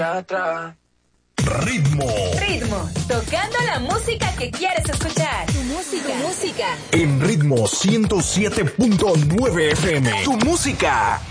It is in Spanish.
Ritmo. Ritmo. Tocando la música que quieres escuchar. Tu música. En Ritmo 107.9 FM. Tu música.